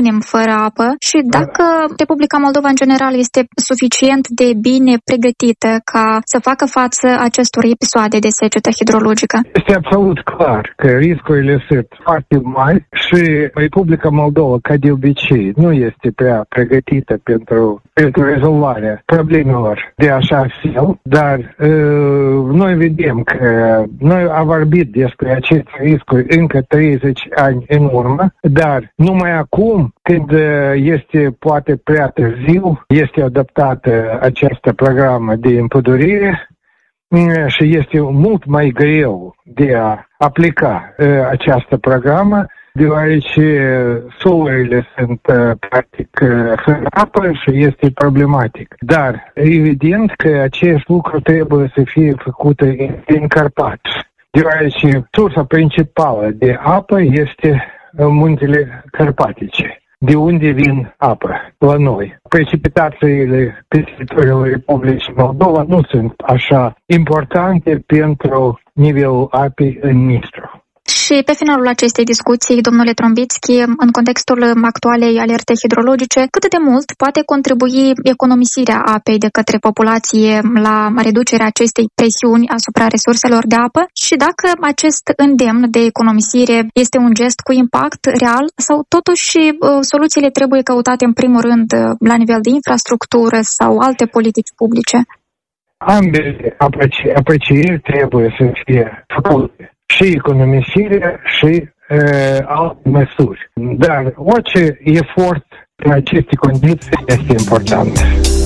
rămânem fără apă și dacă Republica Moldova în general este suficient de bine pregătită ca să facă față acestor episoade de secetă hidrologică? Este absolut clar că riscurile sunt foarte mari și Republica Moldova, ca de obicei, nu este prea pregătită pentru rezolvarea problemelor de așa fel, dar noi vedem că noi am vorbit despre aceste riscuri încă 30 ani în urmă, dar numai acum, când este poate prea târziu, este adoptată această programă de împădurire și este mult mai greu de a aplica această programă, deoarece solurile sunt practic fără apă și este problematic. Dar evident că acest lucru trebuie să fie făcut în Carpați, deoarece sursa principală de apă este muntele Carpatice, de unde vin apă la noi. Precipitațiile pe teritoriul Republicii Moldova nu sunt așa importante pentru nivelul apei în Nistru. Și pe finalul acestei discuții, domnule Trombitski, în contextul actualei alerte hidrologice, cât de mult poate contribui economisirea apei de către populație la reducerea acestei presiuni asupra resurselor de apă și dacă acest îndemn de economisire este un gest cu impact real sau totuși soluțiile trebuie căutate în primul rând la nivel de infrastructură sau alte politici publice? Ambele aprecieri trebuie să fie făcute. Și economisire și alte măsuri. Dar orice efort în aceste condiții este important.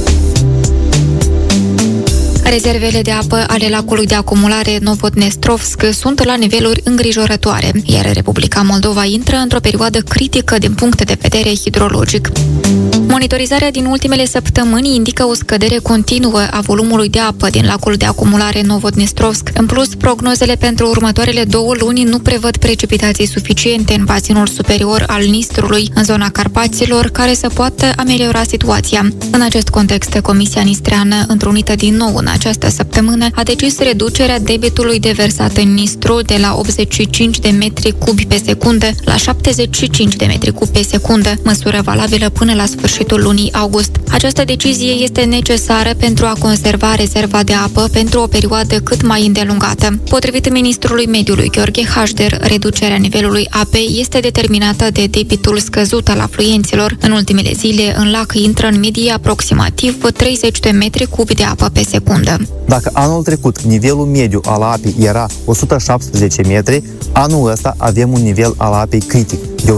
Rezervele de apă ale lacului de acumulare Novodnestrovsk sunt la niveluri îngrijorătoare, iar Republica Moldova intră într-o perioadă critică din punct de vedere hidrologic. Monitorizarea din ultimele săptămâni indică o scădere continuă a volumului de apă din lacul de acumulare Novodnestrovsk. În plus, prognozele pentru următoarele 2 luni nu prevăd precipitații suficiente în bazinul superior al Nistrului, în zona Carpaților, care să poată ameliora situația. În acest context, Comisia Nistreană, întrunită din nou în această săptămână, a decis reducerea debitului deversat în Nistru de la 85 de metri cubi pe secundă la 75 de metri cubi pe secundă, măsură valabilă până la sfârșitul lunii august. Această decizie este necesară pentru a conserva rezerva de apă pentru o perioadă cât mai îndelungată. Potrivit ministrului mediului Gheorghe Hașder, reducerea nivelului apei este determinată de debitul scăzut al afluenților. În ultimele zile, în lac intră în medie aproximativ 30 de metri cubi de apă pe secundă. Dacă anul trecut nivelul mediu al apei era 117 metri, anul ăsta avem un nivel al apei critic de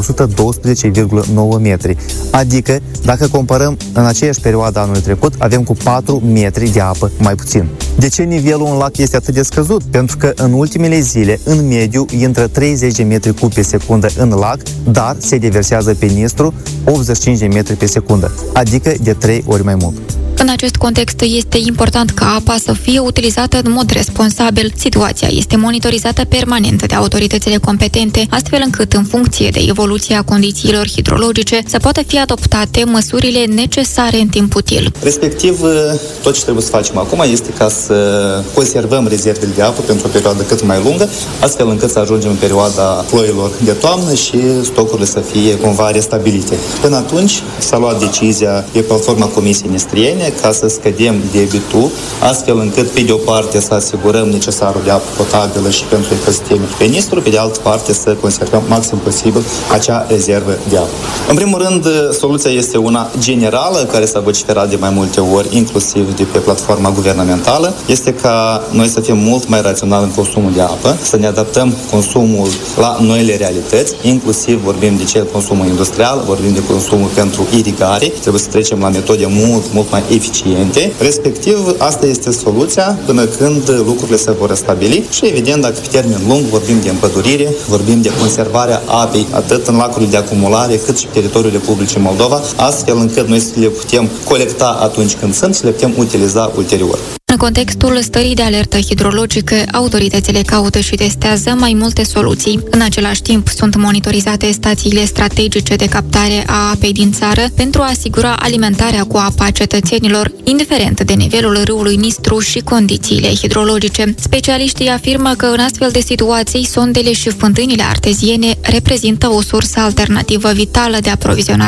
112,9 metri. Adică, dacă comparăm în aceeași perioadă anului trecut, avem cu 4 metri de apă mai puțin. De ce nivelul în lac este atât de scăzut? Pentru că în ultimele zile, în mediu, intră 30 de metri cubi pe secundă în lac, dar se deversează pe Nistru 85 de metri pe secundă, adică de 3 ori mai mult. În acest context este important ca apa să fie utilizată în mod responsabil. Situația este monitorizată permanent de autoritățile competente, astfel încât, în funcție de evoluția condițiilor hidrologice, să poată fi adoptate măsurile necesare în timp util. Respectiv, tot ce trebuie să facem acum este ca să conservăm rezervele de apă pentru o perioadă cât mai lungă, astfel încât să ajungem în perioada ploilor de toamnă și stocurile să fie cumva restabilite. Până atunci s-a luat decizia pe platforma Comisiei Nistriene ca să scădem debitul, astfel încât, pe de o parte, să asigurăm necesarul de apă potabilă și pentru ecosisteme pe Nistru, pe de altă parte, să conservăm maxim posibil acea rezervă de apă. În primul rând, soluția este una generală, care s-a vociferat de mai multe ori, inclusiv de pe platforma guvernamentală, este ca noi să fim mult mai raționali în consumul de apă, să ne adaptăm consumul la noile realități, inclusiv vorbim de consumul industrial, vorbim de consumul pentru irigare, trebuie să trecem la metode mult mai eficiente. Respectiv, asta este soluția până când lucrurile se vor restabili și, evident, dacă pe termen lung vorbim de împădurire, vorbim de conservarea apei, atât în lacurile de acumulare, cât și pe teritoriul Republicii Moldova, astfel încât noi să le putem colecta atunci când sunt și le putem utiliza ulterior. În contextul stării de alertă hidrologică, autoritățile caută și testează mai multe soluții. În același timp, sunt monitorizate stațiile strategice de captare a apei din țară pentru a asigura alimentarea cu apă a cetățenilor, indiferent de nivelul râului Nistru și condițiile hidrologice. Specialiștii afirmă că în astfel de situații, sondele și fântânile arteziene reprezintă o sursă alternativă vitală de aprovizionare